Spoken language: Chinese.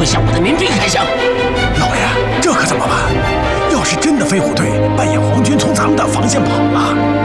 向我的民兵开枪。 老爷，这可怎么办？要是真的飞虎队扮演皇军从咱们的防线跑了，